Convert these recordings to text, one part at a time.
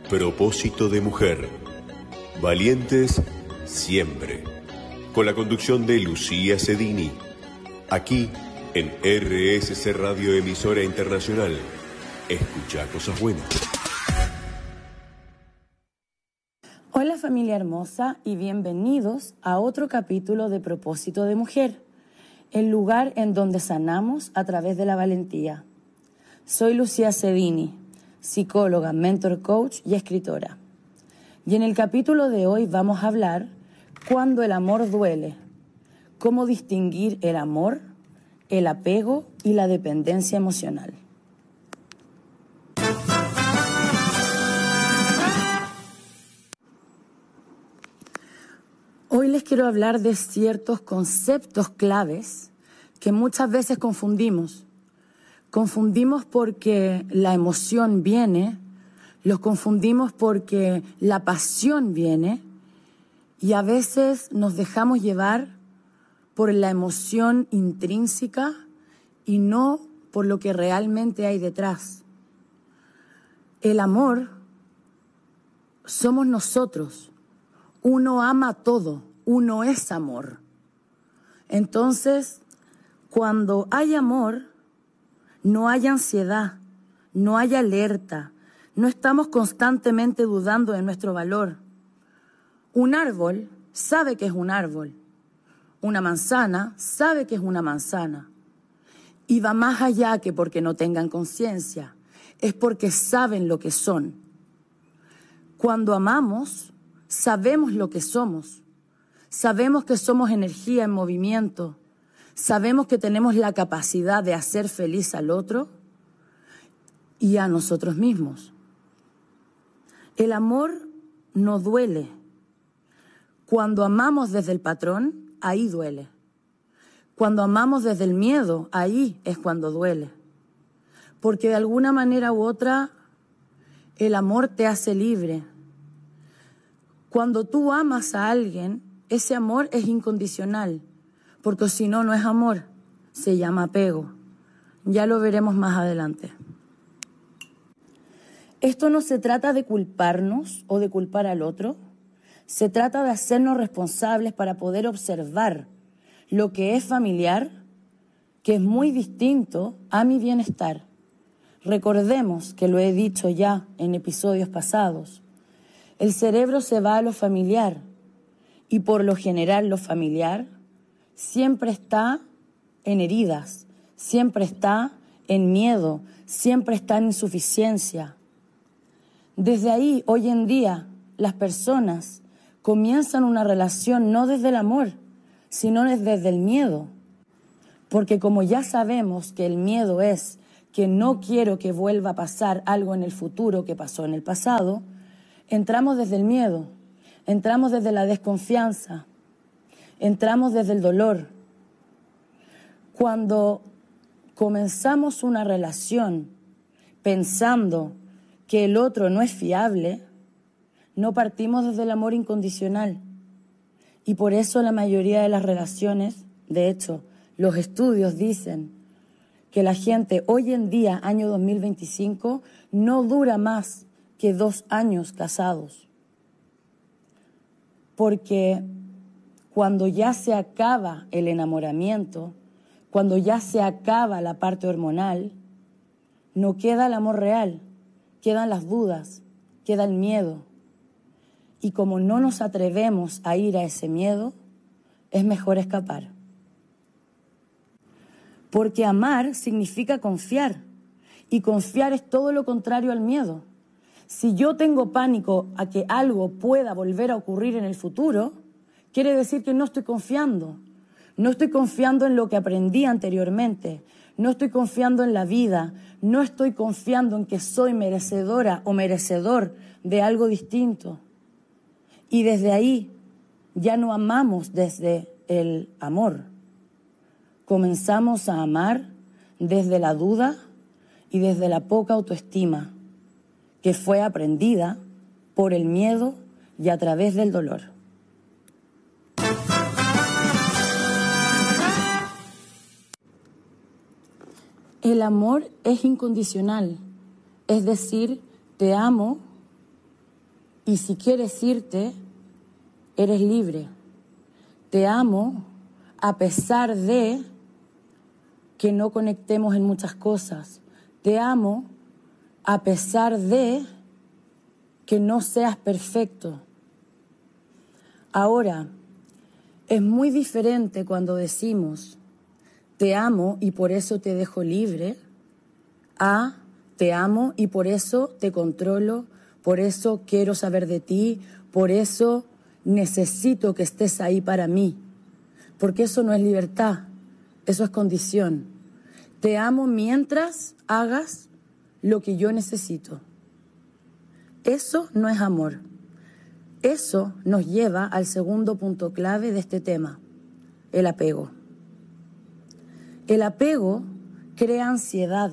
Propósito de mujer. Valientes siempre. Con la conducción de Lucía Cedini. Aquí en RSC Radio Emisora Internacional. Escucha cosas buenas. Hola familia hermosa y bienvenidos a otro capítulo de Propósito de Mujer, el lugar en donde sanamos a través de la valentía. Soy Lucía Cedini, psicóloga, mentor coach y escritora. Y en el capítulo de hoy vamos a hablar cuando el amor duele, cómo distinguir el amor, el apego y la dependencia emocional. Hoy les quiero hablar de ciertos conceptos claves que muchas veces confundimos. Confundimos porque la emoción viene, los confundimos porque la pasión viene y a veces nos dejamos llevar por la emoción intrínseca y no por lo que realmente hay detrás. El amor somos nosotros. Uno ama todo, uno es amor. Entonces, cuando hay amor, no hay ansiedad, no hay alerta, no estamos constantemente dudando de nuestro valor. Un árbol sabe que es un árbol, una manzana sabe que es una manzana. Y va más allá que porque no tengan conciencia, es porque saben lo que son. Cuando amamos, sabemos lo que somos somos energía en movimiento. Sabemos que tenemos la capacidad de hacer feliz al otro y a nosotros mismos. El amor no duele. Cuando amamos desde el patrón, ahí duele. Cuando amamos desde el miedo, ahí es cuando duele. Porque de alguna manera u otra, el amor te hace libre. Cuando tú amas a alguien, ese amor es incondicional. Porque si no, no es amor, se llama apego. Ya lo veremos más adelante. Esto no se trata de culparnos o de culpar al otro. Se trata de hacernos responsables para poder observar lo que es familiar, que es muy distinto a mi bienestar. Recordemos que lo he dicho ya en episodios pasados. El cerebro se va a lo familiar y por lo general lo familiar siempre está en heridas, siempre está en miedo, siempre está en insuficiencia. Desde ahí, hoy en día, las personas comienzan una relación no desde el amor, sino desde el miedo. Porque como ya sabemos que el miedo es que no quiero que vuelva a pasar algo en el futuro que pasó en el pasado, entramos desde el miedo, entramos desde la desconfianza, entramos desde el dolor. Cuando comenzamos una relación pensando que el otro no es fiable, no partimos desde el amor incondicional. Y por eso la mayoría de las relaciones, de hecho, los estudios dicen que la gente hoy en día, año 2025, no dura más que 2 años casados. Porque cuando ya se acaba el enamoramiento, cuando ya se acaba la parte hormonal, no queda el amor real, quedan las dudas, queda el miedo. Y como no nos atrevemos a ir a ese miedo, es mejor escapar. Porque amar significa confiar, y confiar es todo lo contrario al miedo. Si yo tengo pánico a que algo pueda volver a ocurrir en el futuro, quiere decir que no estoy confiando. No estoy confiando en lo que aprendí anteriormente. No estoy confiando en la vida. No estoy confiando en que soy merecedora o merecedor de algo distinto. Y desde ahí ya no amamos desde el amor. Comenzamos a amar desde la duda y desde la poca autoestima, que fue aprendida por el miedo y a través del dolor. El amor es incondicional, es decir, te amo Y si quieres irte, eres libre. Te amo a pesar de que no conectemos en muchas cosas. Te amo a pesar de que no seas perfecto. Ahora, es muy diferente cuando decimos te amo y por eso te dejo libre, a te amo y por eso te controlo, por eso quiero saber de ti, por eso necesito que estés ahí para mí. Porque eso no es libertad, eso es condición. Te amo mientras hagas lo que yo necesito. Eso no es amor. Eso nos lleva al segundo punto clave de este tema, el apego. El apego crea ansiedad,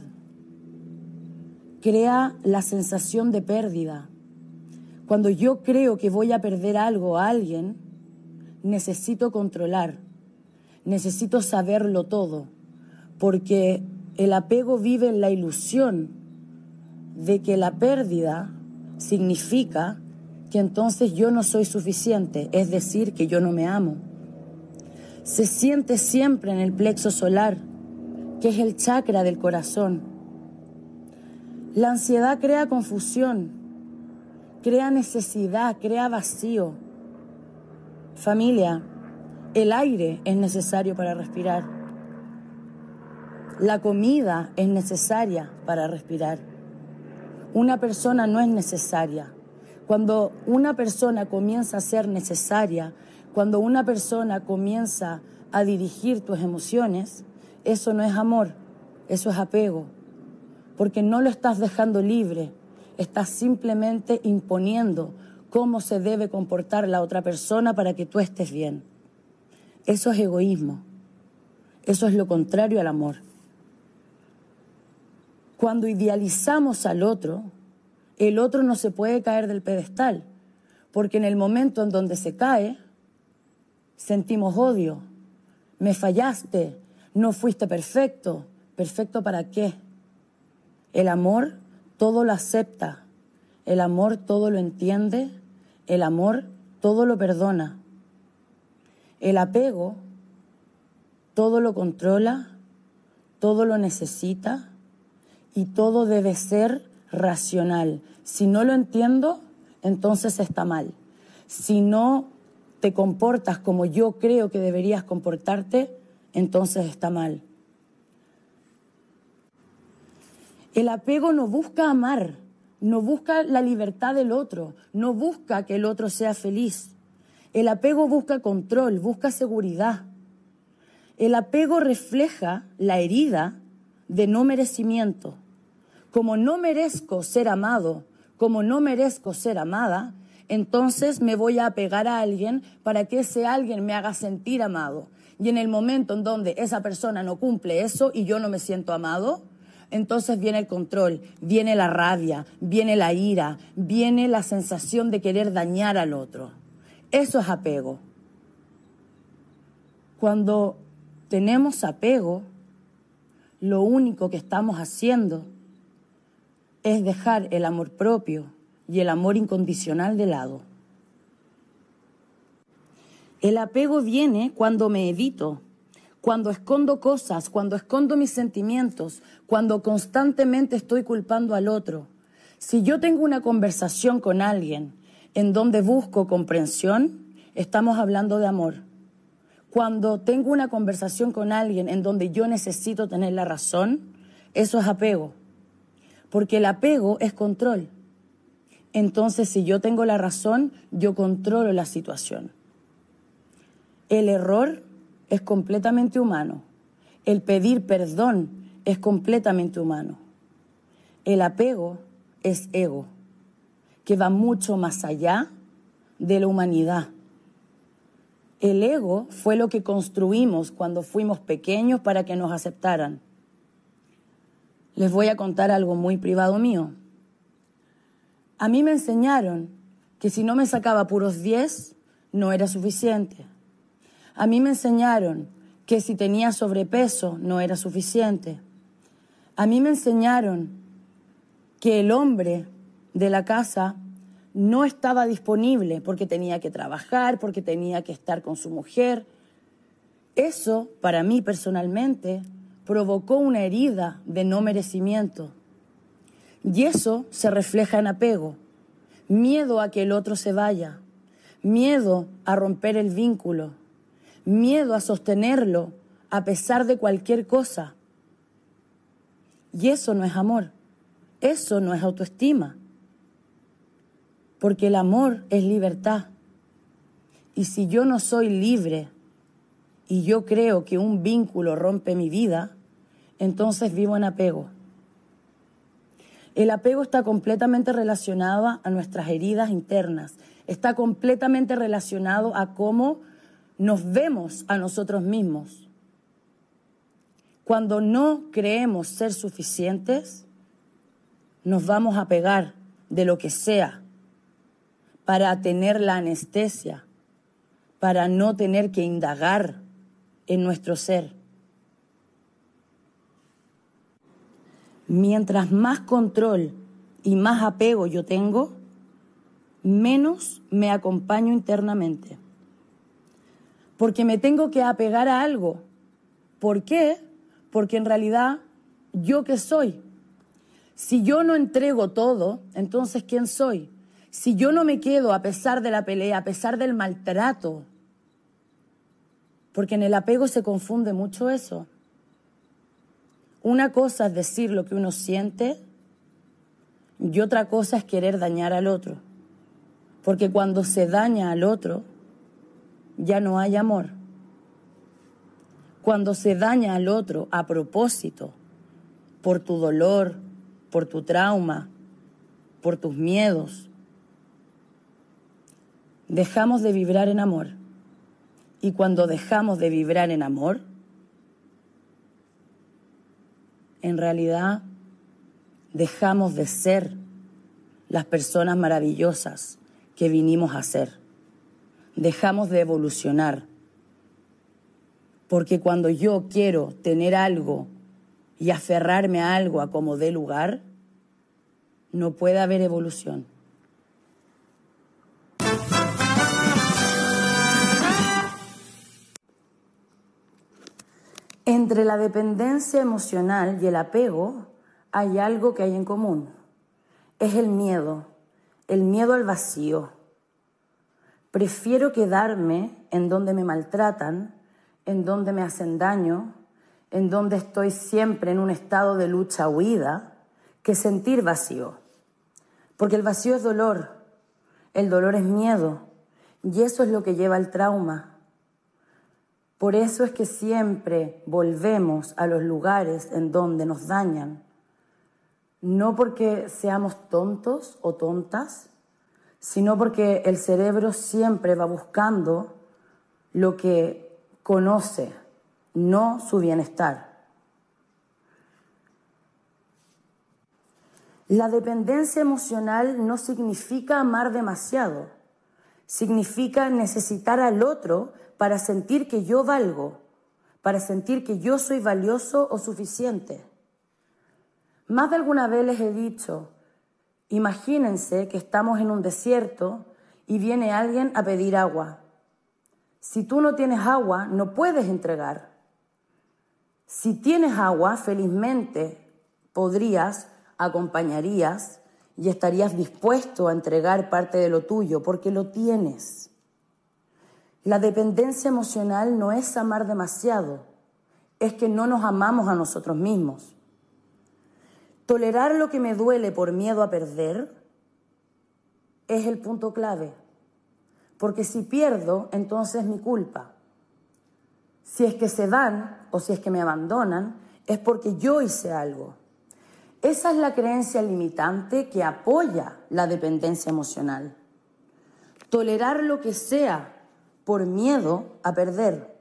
crea la sensación de pérdida. Cuando yo creo que voy a perder algo o a alguien, necesito controlar, necesito saberlo todo, porque el apego vive en la ilusión de que la pérdida significa que entonces yo no soy suficiente, es decir, que yo no me amo. Se siente siempre en el plexo solar, que es el chakra del corazón. La ansiedad crea confusión, crea necesidad, crea vacío. Familia, el aire es necesario para respirar. La comida es necesaria para respirar. Una persona no es necesaria. Cuando una persona comienza a ser necesaria, cuando una persona comienza a dirigir tus emociones, eso no es amor, eso es apego. Porque no lo estás dejando libre, estás simplemente imponiendo cómo se debe comportar la otra persona para que tú estés bien. Eso es egoísmo, eso es lo contrario al amor. Cuando idealizamos al otro, el otro no se puede caer del pedestal, porque en el momento en donde se cae, sentimos odio. Me fallaste, no fuiste perfecto. ¿Perfecto para qué? El amor todo lo acepta, el amor todo lo entiende, el amor todo lo perdona. El apego todo lo controla, todo lo necesita y todo debe ser racional. Si no lo entiendo, entonces está mal. Si no te comportas como yo creo que deberías comportarte, entonces está mal. El apego no busca amar, no busca la libertad del otro, no busca que el otro sea feliz. El apego busca control, busca seguridad. El apego refleja la herida de no merecimiento. Como no merezco ser amado, como no merezco ser amada, entonces me voy a apegar a alguien para que ese alguien me haga sentir amado. Y en el momento en donde esa persona no cumple eso y yo no me siento amado, entonces viene el control, viene la rabia, viene la ira, viene la sensación de querer dañar al otro. Eso es apego. Cuando tenemos apego, lo único que estamos haciendo es dejar el amor propio y el amor incondicional de lado. El apego viene cuando me evito, cuando escondo cosas, cuando escondo mis sentimientos, cuando constantemente estoy culpando al otro. Si yo tengo una conversación con alguien en donde busco comprensión, estamos hablando de amor. Cuando tengo una conversación con alguien en donde yo necesito tener la razón, eso es apego. Porque el apego es control. Entonces, si yo tengo la razón, yo controlo la situación. El error es completamente humano. El pedir perdón es completamente humano. El apego es ego, que va mucho más allá de la humanidad. El ego fue lo que construimos cuando fuimos pequeños para que nos aceptaran. Les voy a contar algo muy privado mío. A mí me enseñaron que si no me sacaba puros 10, no era suficiente. A mí me enseñaron que si tenía sobrepeso, no era suficiente. A mí me enseñaron que el hombre de la casa no estaba disponible porque tenía que trabajar, porque tenía que estar con su mujer. Eso, para mí personalmente, provocó una herida de no merecimiento. Y eso se refleja en apego, miedo a que el otro se vaya, miedo a romper el vínculo, miedo a sostenerlo a pesar de cualquier cosa. Y eso no es amor, eso no es autoestima, porque el amor es libertad. Y si yo no soy libre y yo creo que un vínculo rompe mi vida, entonces vivo en apego. El apego está completamente relacionado a nuestras heridas internas, está completamente relacionado a cómo nos vemos a nosotros mismos. Cuando no creemos ser suficientes, nos vamos a pegar de lo que sea para tener la anestesia, para no tener que indagar en nuestro ser. Mientras más control y más apego yo tengo, menos me acompaño internamente. Porque me tengo que apegar a algo. ¿Por qué? Porque en realidad, ¿yo qué soy? Si yo no entrego todo, entonces ¿quién soy? Si yo no me quedo a pesar de la pelea, a pesar del maltrato, porque en el apego se confunde mucho eso. Una cosa es decir lo que uno siente y otra cosa es querer dañar al otro. Porque cuando se daña al otro, ya no hay amor. Cuando se daña al otro a propósito, por tu dolor, por tu trauma, por tus miedos, dejamos de vibrar en amor. Y cuando dejamos de vibrar en amor, en realidad dejamos de ser las personas maravillosas que vinimos a ser. Dejamos de evolucionar. Porque cuando yo quiero tener algo y aferrarme a algo a como dé lugar, no puede haber evolución. Entre la dependencia emocional y el apego hay algo que hay en común. Es el miedo al vacío. Prefiero quedarme en donde me maltratan, en donde me hacen daño, en donde estoy siempre en un estado de lucha-huida, que sentir vacío. Porque el vacío es dolor, el dolor es miedo, y eso es lo que lleva al trauma. Por eso es que siempre volvemos a los lugares en donde nos dañan, no porque seamos tontos o tontas, sino porque el cerebro siempre va buscando lo que conoce, no su bienestar. La dependencia emocional no significa amar demasiado, significa necesitar al otro para sentir que yo valgo, para sentir que yo soy valioso o suficiente. Más de alguna vez les he dicho, imagínense que estamos en un desierto y viene alguien a pedir agua. Si tú no tienes agua, no puedes entregar. Si tienes agua, felizmente podrías, acompañarías y estarías dispuesto a entregar parte de lo tuyo porque lo tienes. La dependencia emocional no es amar demasiado, es que no nos amamos a nosotros mismos. Tolerar lo que me duele por miedo a perder es el punto clave, porque si pierdo, entonces es mi culpa. Si es que se van o si es que me abandonan, es porque yo hice algo. Esa es la creencia limitante que apoya la dependencia emocional. Tolerar lo que sea por miedo a perder.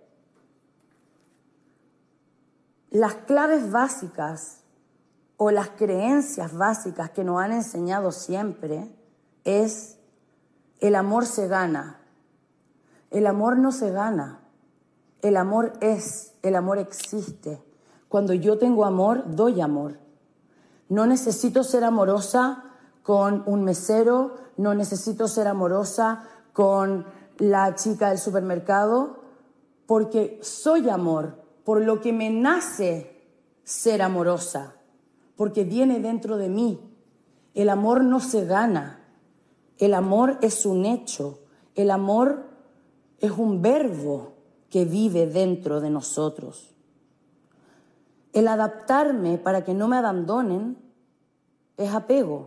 Las claves básicas o las creencias básicas que nos han enseñado siempre es: el amor se gana. El amor no se gana. El amor es, el amor existe. Cuando yo tengo amor, doy amor. No necesito ser amorosa con un mesero, no necesito ser amorosa con la chica del supermercado, porque soy amor, por lo que me nace ser amorosa, porque viene dentro de mí. El amor no se gana, el amor es un hecho, el amor es un verbo que vive dentro de nosotros. El adaptarme para que no me abandonen es apego.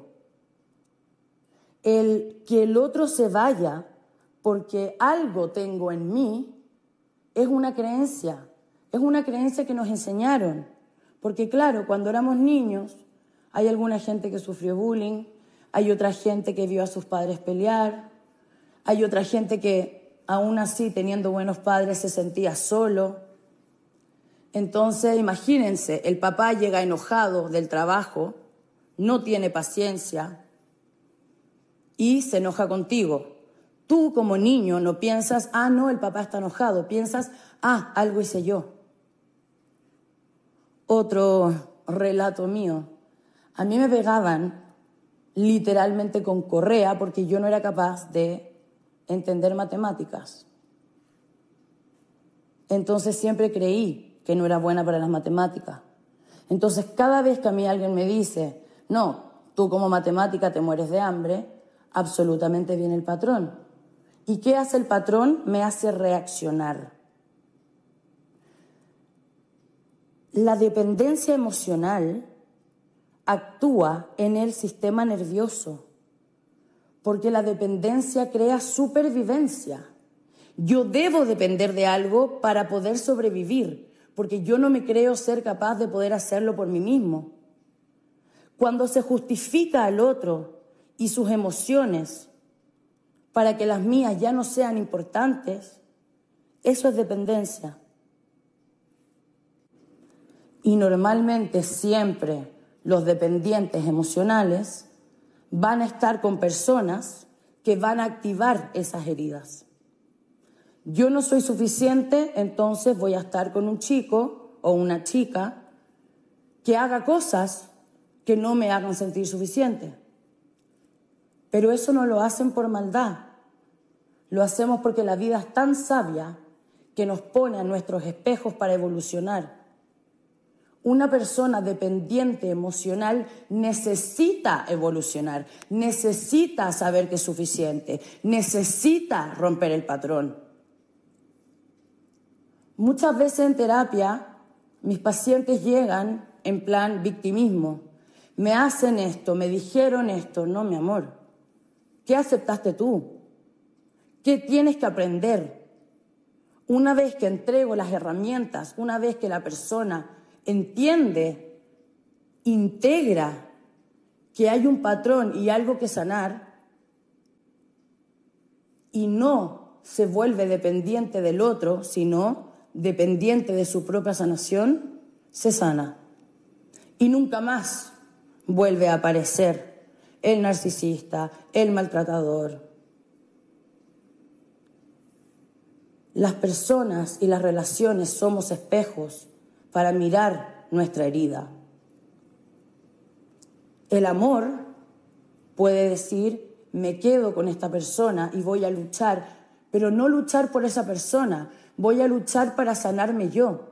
El que el otro se vaya porque algo tengo en mí es una creencia que nos enseñaron. Porque claro, cuando éramos niños, hay alguna gente que sufrió bullying, hay otra gente que vio a sus padres pelear, hay otra gente que aún así, teniendo buenos padres, se sentía solo. Entonces, imagínense, el papá llega enojado del trabajo, no tiene paciencia y se enoja contigo. Tú como niño no piensas, no, el papá está enojado, piensas, algo hice yo. Otro relato mío. A mí me pegaban literalmente con correa porque yo no era capaz de entender matemáticas. Entonces siempre creí que no era buena para las matemáticas. Entonces cada vez que a mí alguien me dice, no, tú como matemática te mueres de hambre, absolutamente viene el patrón. ¿Y qué hace el patrón? Me hace reaccionar. La dependencia emocional actúa en el sistema nervioso, porque la dependencia crea supervivencia. Yo debo depender de algo para poder sobrevivir, porque yo no me creo ser capaz de poder hacerlo por mí mismo. Cuando se justifica al otro y sus emociones para que las mías ya no sean importantes, eso es dependencia. Y normalmente siempre los dependientes emocionales van a estar con personas que van a activar esas heridas. Yo no soy suficiente, entonces voy a estar con un chico o una chica que haga cosas que no me hagan sentir suficiente. Pero eso no lo hacen por maldad. Lo hacemos porque la vida es tan sabia que nos pone a nuestros espejos para evolucionar. Una persona dependiente emocional necesita evolucionar, necesita saber que es suficiente, necesita romper el patrón. Muchas veces en terapia mis pacientes llegan en plan victimismo. Me hacen esto, me dijeron esto. No, mi amor. ¿Qué aceptaste tú? ¿Qué tienes que aprender? Una vez que entrego las herramientas, una vez que la persona entiende, integra que hay un patrón y algo que sanar y no se vuelve dependiente del otro, sino dependiente de su propia sanación, se sana. Y nunca más vuelve a aparecer el narcisista, el maltratador. Las personas y las relaciones somos espejos para mirar nuestra herida. El amor puede decir, me quedo con esta persona y voy a luchar, pero no luchar por esa persona, voy a luchar para sanarme yo.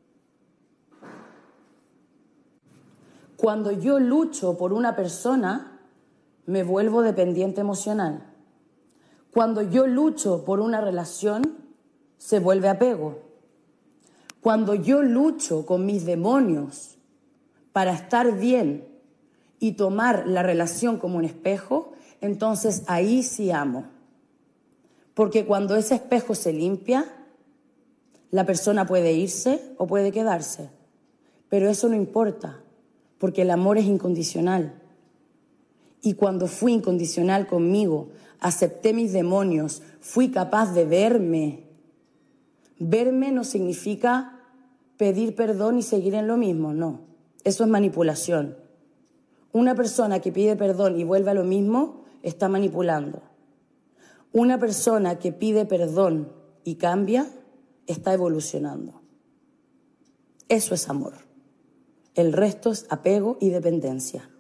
Cuando yo lucho por una persona, me vuelvo dependiente emocional. Cuando yo lucho por una relación, se vuelve apego. Cuando yo lucho con mis demonios para estar bien y tomar la relación como un espejo, entonces ahí sí amo. Porque cuando ese espejo se limpia, la persona puede irse o puede quedarse. Pero eso no importa, porque el amor es incondicional. Y cuando fui incondicional conmigo, acepté mis demonios, fui capaz de verme. Verme no significa pedir perdón y seguir en lo mismo, no. Eso es manipulación. Una persona que pide perdón y vuelve a lo mismo está manipulando. Una persona que pide perdón y cambia está evolucionando. Eso es amor. El resto es apego y dependencia.